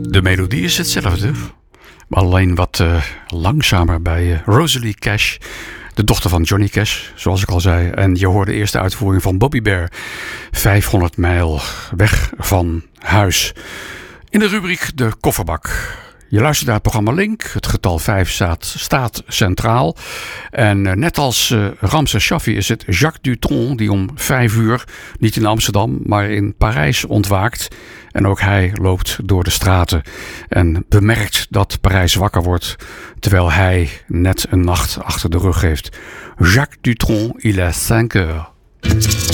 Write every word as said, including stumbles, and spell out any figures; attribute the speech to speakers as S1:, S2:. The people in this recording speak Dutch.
S1: De melodie is hetzelfde, maar alleen wat uh, langzamer bij uh, Rosalie Cash, de dochter van Johnny Cash, zoals ik al zei. En je hoorde de eerste uitvoering van Bobby Bear, vijfhonderd mijl weg van huis. In de rubriek De Kofferbak. Je luistert naar het programma Link. Het getal vijf staat, staat centraal. En uh, net als uh, Ramses Shaffi is het Jacques Dutronc die om vijf uur, niet in Amsterdam, maar in Parijs ontwaakt. En ook hij loopt door de straten en bemerkt dat Parijs wakker wordt, terwijl hij net een nacht achter de rug heeft. Jacques Dutronc, il est cinq heures.